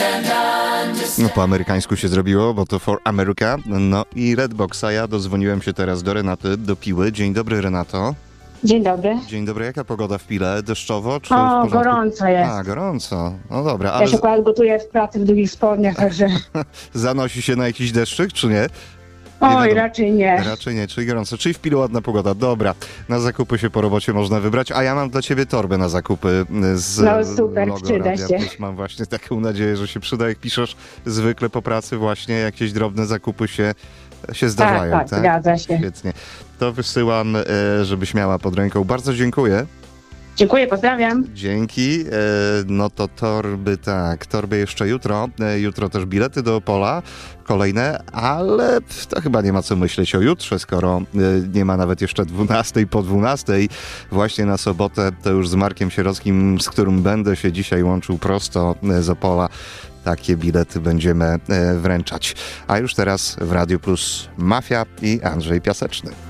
No po amerykańsku się zrobiło, bo to For America. No i Redbox, a ja dozwoniłem się teraz do Renaty, do Piły. Dzień dobry, Renato. Dzień dobry. Dzień dobry, jaka pogoda w Pile? Deszczowo czy w O, porządku? gorąco jest. A, gorąco. No dobra, Ja ale się akurat gotuję w pracy w drugich spodniach, także... zanosi się na jakiś deszczyk, czy nie? Oj, wiadomo. raczej nie. Raczej nie, czyli gorąco. Czyli w Pilu ładna pogoda. Dobra, na zakupy się po robocie można wybrać, a ja mam dla ciebie torbę na zakupy z No super, logo przyda Radia się. Plus. Mam właśnie taką nadzieję, że się przyda, jak piszesz zwykle po pracy właśnie, jakieś drobne zakupy się zdarzają. Tak, zgadza się. Świetnie. To wysyłam, żebyś miała pod ręką. Bardzo dziękuję. Dziękuję, pozdrawiam. Dzięki. No to torby jeszcze jutro. Jutro też bilety do Opola, kolejne, ale to chyba nie ma co myśleć o jutrze, skoro nie ma nawet jeszcze 12 po 12. Właśnie na sobotę to już z Markiem Sierockim, z którym będę się dzisiaj łączył prosto z Opola. Takie bilety będziemy wręczać. A już teraz w Radiu Plus Mafia i Andrzej Piaseczny.